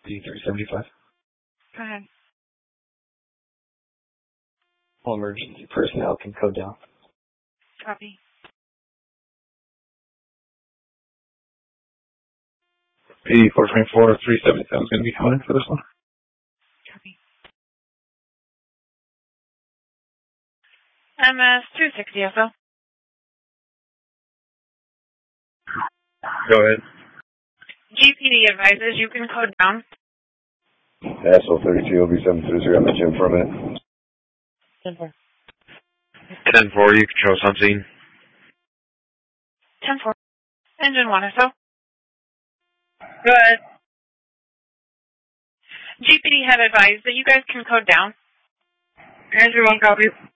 D375. Go ahead. All emergency personnel can code down. Copy. P424 377 is going to be coming in for this one. Copy. MS 260 SL. Go ahead. GPD advises you can code down. Asshole 32 OB730 on the gym for a minute. 10-4. 10-4, you control something. 10-4. Engine 1 SL. Go ahead. GPD had advised that you guys can code down. Engine 1 copy.